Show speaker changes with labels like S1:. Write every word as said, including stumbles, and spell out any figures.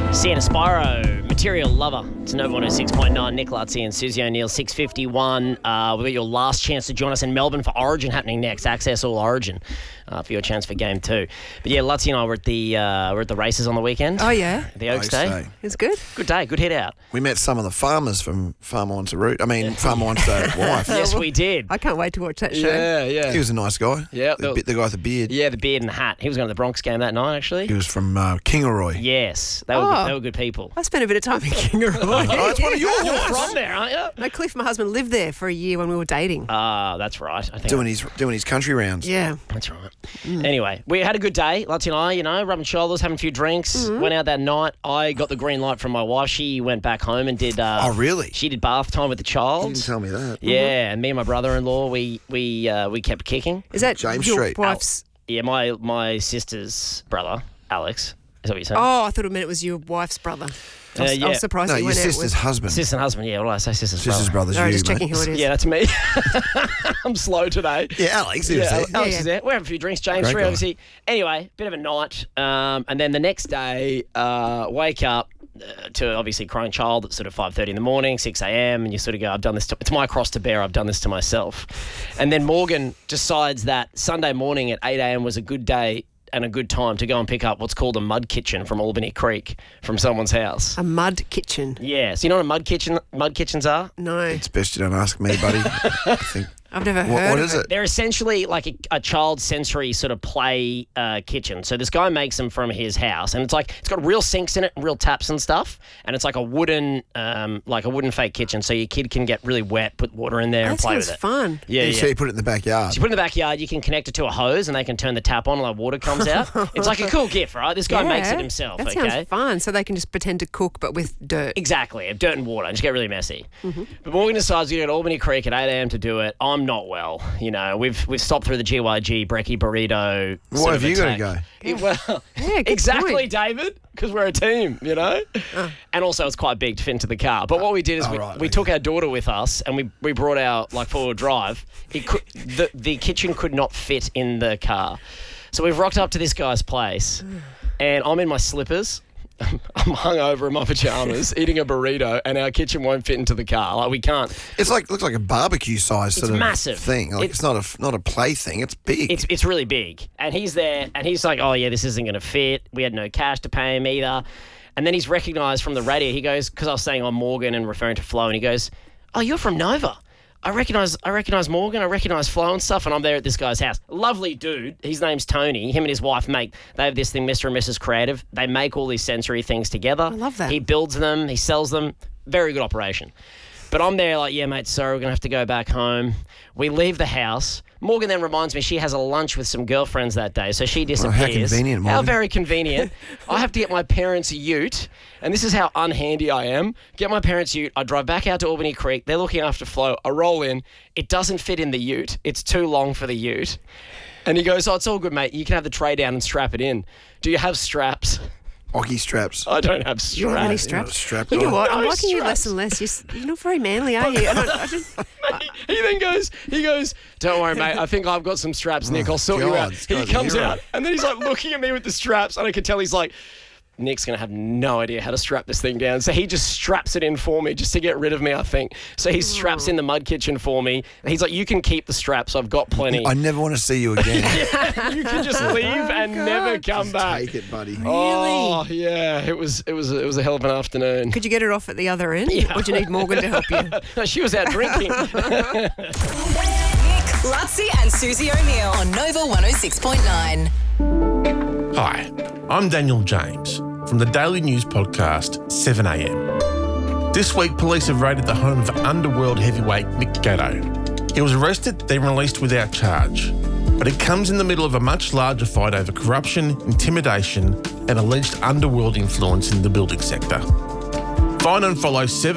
S1: Sienna Spyro, Material Lover. It's Nova one oh six point nine. Nick Lutzi and Susie O'Neill, six fifty-one. Uh, we've got your last chance to join us in Melbourne for Origin happening next. Access All Origin uh, for your chance for game two. But yeah, Lutzi and I were at the uh, were at the races on the weekend.
S2: Oh yeah,
S1: the Oaks,
S3: Oaks
S1: Day.
S3: Day.
S2: It's good.
S1: Good day, good hit out.
S3: We met some of the farmers from Farmer Wants a Root. I mean, Farmer Wants a Wife.
S1: Yes, we did.
S2: I can't wait to watch that show.
S1: Yeah, yeah.
S3: He was a nice guy.
S1: Yeah,
S3: the, the guy with the beard.
S1: Yeah, the beard and the hat. He was going to the Bronx game that night, actually.
S3: He was from uh, Kingaroy.
S1: Yes, they were
S2: Oh.
S1: good, they were good people.
S2: I spent a bit of time in Kingaroy.
S3: Oh, it's one of yours.
S1: You're from there, aren't you?
S2: No, Cliff, my husband, lived there for a year when we were dating.
S1: Ah, that's right. I think
S3: Doing his doing his country rounds.
S2: yeah.
S1: That's right. Anyway, we had a good day, Lutzi and I, you know, rubbing shoulders, having a few drinks. Went out that night. I got the green light from my wife. She went back home and did... Uh,
S3: Oh, really?
S1: She did bath time with the
S3: You
S1: child.
S3: didn't tell me that.
S1: Yeah, and me and my brother-in-law, we we uh, we kept kicking.
S2: Is that
S3: James
S2: your
S3: Street.
S2: wife's?
S1: Yeah, my my sister's brother, Alex. Is that what you're saying?
S2: Oh, I thought it meant it was your wife's brother. I was,
S1: Uh,
S2: I
S1: yeah.
S2: was surprised
S3: No,
S2: you
S3: your
S2: went out
S3: sister's
S2: with.
S3: husband.
S1: Sister and husband. Yeah, what did I say? Sister's,
S3: Sister's
S1: brother.
S3: brother's
S2: No,
S3: you,
S2: just
S3: mate.
S2: checking who it is.
S1: Yeah, that's me. I'm slow today.
S3: Yeah, Alex, he was
S1: Yeah,
S3: there.
S1: Alex
S2: Yeah,
S1: is
S2: yeah.
S1: there. We're having a few drinks. James,
S3: Great
S1: three
S3: guy.
S1: obviously. Anyway, bit of a night. Um, and then the next day, uh, wake up uh, to obviously crying child at sort of five thirty in the morning, six a.m. And you sort of go, I've done this. To, it's my cross to bear. I've done this to myself. And then Morgan decides that Sunday morning at eight a.m. was a good day and a good time to go and pick up what's called a mud kitchen from Albany Creek from someone's house.
S2: A mud kitchen.
S1: Yeah. So you know what a mud kitchen mud kitchens are?
S2: No,
S3: It's best you don't ask me, buddy. I think.
S2: I've never
S3: What,
S2: heard
S3: what
S2: of
S3: is it?
S1: They're essentially like a, a child sensory sort of play uh, kitchen. So this guy makes them from his house, and it's like it's got real sinks in it and real taps and stuff. And it's like a wooden, um, like a wooden fake kitchen, so your kid can get really wet, put water in there, and
S2: That
S1: play
S2: sounds
S1: with it.
S2: fun.
S1: Yeah,
S3: You
S1: yeah.
S3: see, you put it in the backyard.
S1: So you put it in the backyard, you can connect it to a hose, and they can turn the tap on, and like water comes out. It's like a cool gift, right? This guy makes it
S2: Yeah,
S1: himself.
S2: That
S1: okay.
S2: sounds fun. So they can just pretend to cook, but with dirt.
S1: Exactly, dirt and water, and just get really messy.
S2: Mm-hmm.
S1: But Morgan decides to go to Albany Creek at eight a.m. to do it. I'm not well, you know. We've we've stopped through the G Y G brekkie burrito.
S3: Why
S1: sort
S3: have
S1: of
S3: you got to
S1: attack.
S3: go?
S1: It- well,
S2: Yeah, good
S1: exactly,
S2: point.
S1: David, because we're a team, you know. And also, it's quite big to fit into the car. But what we did is
S3: Oh,
S1: we,
S3: right,
S1: we
S3: okay.
S1: took our daughter with us, and we, we brought our like four wheel drive. It could, the the kitchen could not fit in the car, so we've rocked up to this guy's place, and I'm in my slippers. I'm hungover in my pajamas, eating a burrito, and our kitchen won't fit into the car. Like we can't.
S3: It's like looks like a barbecue size sort
S1: It's
S3: of
S1: massive.
S3: thing. Like
S1: It-
S3: it's not a not a play thing. It's big.
S1: It's it's really big. And he's there, and he's like, oh, yeah, this isn't going to fit. We had no cash to pay him either. And then he's recognised from the radio. He goes, because I was saying I'm Morgan and referring to Flo, and he goes, oh, you're from Nova. I recognise I recognise Morgan. I recognise Flo and stuff, and I'm there at this guy's house. Lovely dude. His name's Tony. Him and his wife make, they have this thing, Mister and Missus Creative. They make all these sensory things together. I
S2: love that.
S1: He builds them. He sells them. Very good operation. But I'm there like, yeah, mate, sorry, we're going to have to go back home. We leave the house. Morgan then reminds me she has a lunch with some girlfriends that day, so she disappears.
S3: how convenient,
S1: How
S3: Morgan.
S1: very convenient. I have to get my parents' ute, and this is how unhandy I am. Get my parents' ute. I drive back out to Albany Creek. They're looking after Flo. I roll in. It doesn't fit in the ute. It's too long for the ute. And he goes, oh, it's all good, mate. You can have the tray down and strap it in. Do you have straps?
S3: Hockey straps.
S1: I don't have straps.
S2: You don't have any
S3: You're not a
S2: straps?
S3: strap
S2: You know
S3: guy.
S2: what? I'm
S1: No
S2: liking you
S1: straps.
S2: less and less. You're, s- you're not very manly, are you? I don't, I just,
S1: he, he then goes, he goes, don't worry, mate. I think I've got some straps, Nick. I'll sort you
S3: God,
S1: out.
S3: this
S1: He
S3: guy's a
S1: comes
S3: hero.
S1: out, and then he's like looking at me with the straps, and I can tell he's like, Nick's going to have no idea how to strap this thing down. So he just straps it in for me just to get rid of me, I think. So he straps in the mud kitchen for me. And he's like, you can keep the straps. I've got plenty.
S3: I never want to see you again.
S1: You can just leave and never come back.
S3: Take it, buddy.
S1: Oh, yeah. It was, it was, it was a hell of an afternoon.
S2: could you get it off at the other end?
S1: Yeah.
S2: Or do you need Morgan to help you?
S1: No, she was out drinking.
S4: Nick, Lutzi and Susie O'Neill on Nova one oh six point nine.
S5: Hi, I'm Daniel James from the daily news podcast seven a m. This week, police have raided the home of underworld heavyweight Mick Gatto. He was arrested, then released without charge. But it comes in the middle of a much larger fight over corruption, intimidation, and alleged underworld influence in the building sector. Find and follow seven